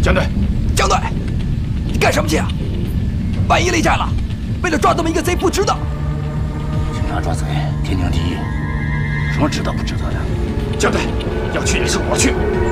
江队， 江队，你干什么去啊？万一内战了，为了抓这么一个贼，不值得。 警察抓贼，天经地义，什么值得不值得的？ 江队，要去也是我去，